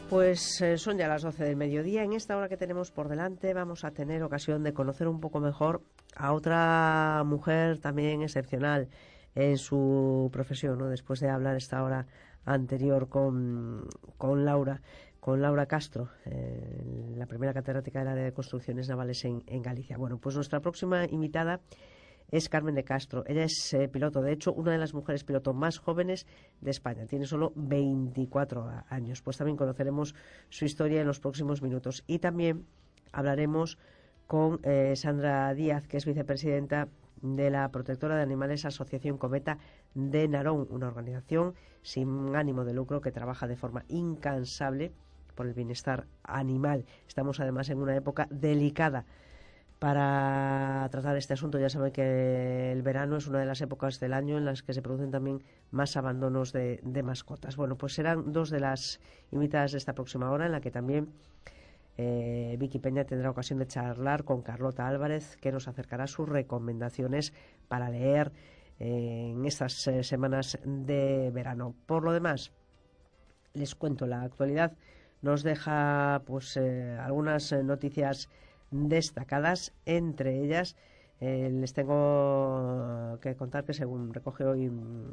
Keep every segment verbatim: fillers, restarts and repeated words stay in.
Pues eh, son ya las doce del mediodía. En esta hora que tenemos por delante vamos a tener ocasión de conocer un poco mejor a otra mujer también excepcional en su profesión, ¿no? Después de hablar esta hora anterior con, con Laura, con Laura Castro, eh, la primera catedrática del área de construcciones navales en, en Galicia. Bueno, pues nuestra próxima invitada es Carmen de Castro. Ella es eh, piloto, de hecho, una de las mujeres piloto más jóvenes de España. Tiene solo veinticuatro años. Pues también conoceremos su historia en los próximos minutos. Y también hablaremos con eh, Sandra Díaz, que es vicepresidenta de la Protectora de Animales Asociación Cometa de Narón, una organización sin ánimo de lucro que trabaja de forma incansable por el bienestar animal. Estamos además en una época delicada para tratar este asunto. Ya saben que el verano es una de las épocas del año en las que se producen también más abandonos de, de mascotas. Bueno, pues serán dos de las invitadas de esta próxima hora, en la que también eh, Vicky Peña tendrá ocasión de charlar con Carlota Álvarez, que nos acercará sus recomendaciones para leer eh, en estas eh, semanas de verano. Por lo demás, les cuento, la actualidad nos deja pues eh, algunas eh, noticias destacadas. Entre ellas eh, les tengo que contar que, según recoge hoy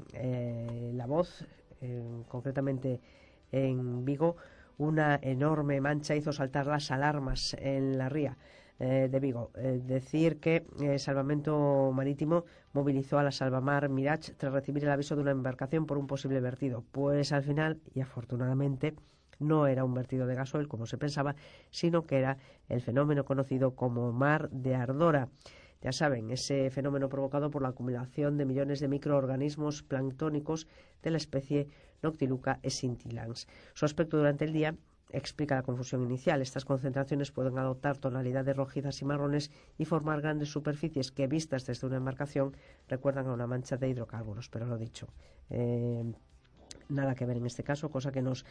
eh, La Voz, eh, concretamente en Vigo, una enorme mancha hizo saltar las alarmas en la ría eh, de Vigo. Eh, decir que eh, Salvamento Marítimo movilizó a la Salvamar Mirage tras recibir el aviso de una embarcación por un posible vertido. Pues al final, y afortunadamente, no era un vertido de gasoil como se pensaba, sino que era el fenómeno conocido como mar de Ardora. Ya saben, ese fenómeno provocado por la acumulación de millones de microorganismos planctónicos de la especie Noctiluca scintillans. Su aspecto durante el día explica la confusión inicial. Estas concentraciones pueden adoptar tonalidades rojizas y marrones y formar grandes superficies que, vistas desde una embarcación, recuerdan a una mancha de hidrocarburos. Pero lo dicho, eh, nada que ver en este caso, cosa que nos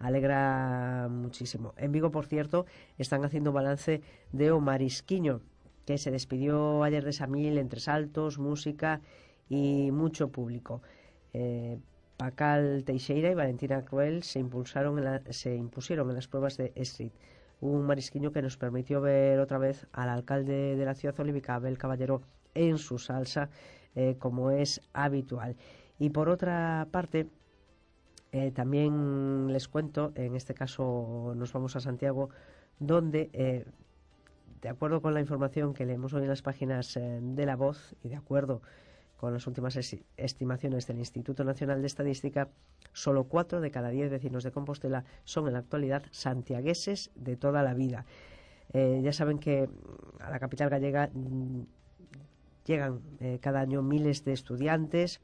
alegra muchísimo. En Vigo, por cierto, están haciendo balance de O Marisquiño, que se despidió ayer de Samil entre saltos, música y mucho público. Eh, Pacal Teixeira y Valentina Cruel se impulsaron en la, se impusieron en las pruebas de Street. Un marisquiño que nos permitió ver otra vez al alcalde de la ciudad olívica, Abel Caballero, en su salsa, eh, como es habitual. Y por otra parte, Eh, también les cuento, en este caso nos vamos a Santiago, donde, eh, de acuerdo con la información que leemos hoy en las páginas eh, de La Voz y de acuerdo con las últimas es- estimaciones del Instituto Nacional de Estadística, solo cuatro de cada diez vecinos de Compostela son en la actualidad santiagueses de toda la vida. Eh, ya saben que a la capital gallega mm, llegan eh, cada año miles de estudiantes,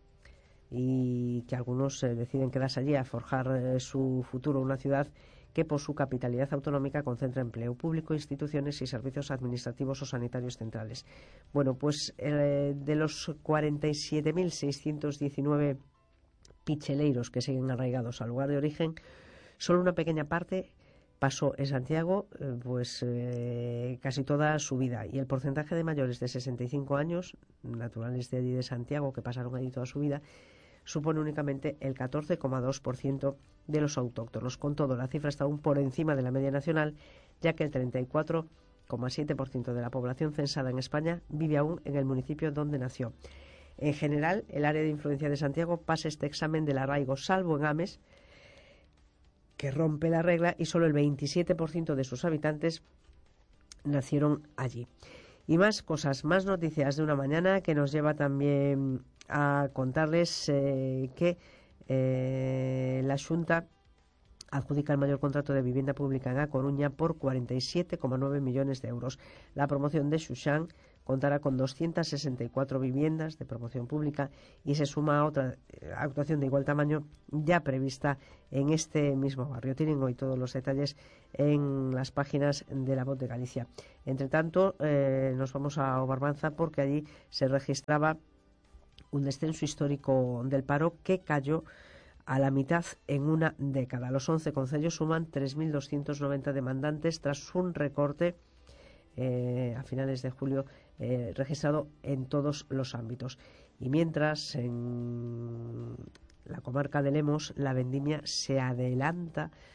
y que algunos eh, deciden quedarse allí a forjar eh, su futuro. Una ciudad que, por su capitalidad autonómica, concentra empleo público, instituciones y servicios administrativos o sanitarios centrales. Bueno, pues eh, de los cuarenta y siete mil seiscientos diecinueve picheleiros que siguen arraigados al lugar de origen, solo una pequeña parte pasó en Santiago eh, pues eh, casi toda su vida, y el porcentaje de mayores de sesenta y cinco años, naturales de allí de Santiago, que pasaron allí toda su vida, supone únicamente el catorce coma dos por ciento de los autóctonos. Con todo, la cifra está aún por encima de la media nacional, ya que el treinta y cuatro coma siete por ciento de la población censada en España vive aún en el municipio donde nació. En general, el área de influencia de Santiago pasa este examen del arraigo, salvo en Ames, que rompe la regla, y solo el veintisiete por ciento de sus habitantes nacieron allí. Y más cosas, más noticias de una mañana que nos lleva también a contarles eh, que eh, la Xunta adjudica el mayor contrato de vivienda pública en A Coruña por cuarenta y siete coma nueve millones de euros. La promoción de Xuxán contará con doscientas sesenta y cuatro viviendas de promoción pública y se suma a otra actuación de igual tamaño ya prevista en este mismo barrio. Tienen hoy todos los detalles en las páginas de La Voz de Galicia. Entre tanto, eh, nos vamos a Obarbanza, porque allí se registraba un descenso histórico del paro que cayó a la mitad en una década. Los once concellos suman tres mil doscientos noventa demandantes tras un recorte eh, a finales de julio eh, registrado en todos los ámbitos. Y mientras, en la comarca de Lemos, la vendimia se adelanta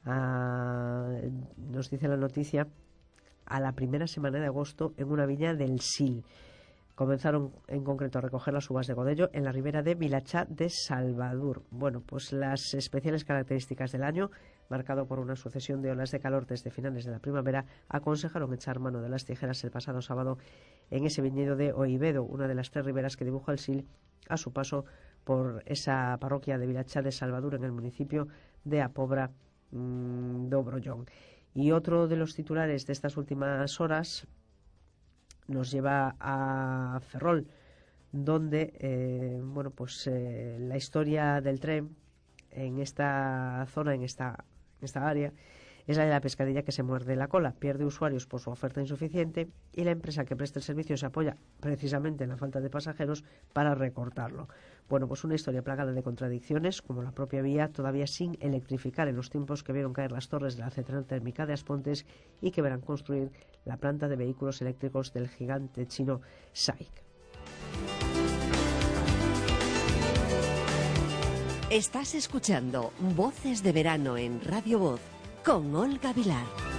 a, nos dice la noticia, a la primera semana de agosto en una viña del Sil. Comenzaron en concreto a recoger las uvas de Godello en la ribera de Vilachá de Salvador. Bueno, pues las especiales características del año, marcado por una sucesión de olas de calor desde finales de la primavera, aconsejaron echar mano de las tijeras el pasado sábado en ese viñedo de Oivedo, una de las tres riberas que dibuja el Sil a su paso por esa parroquia de Vilachá de Salvador en el municipio de Apobra mmm, de Obrollón. Y otro de los titulares de estas últimas horas nos lleva a Ferrol, donde eh, bueno, pues eh, la historia del tren en esta zona, en esta, en esta área, es la de la pescadilla que se muerde la cola, pierde usuarios por su oferta insuficiente y la empresa que presta el servicio se apoya precisamente en la falta de pasajeros para recortarlo. Bueno, pues una historia plagada de contradicciones, como la propia vía todavía sin electrificar en los tiempos que vieron caer las torres de la central térmica de Aspontes y que verán construir la planta de vehículos eléctricos del gigante chino SAIC. Estás escuchando Voces de Verano en Radio Voz con Olga Vilar.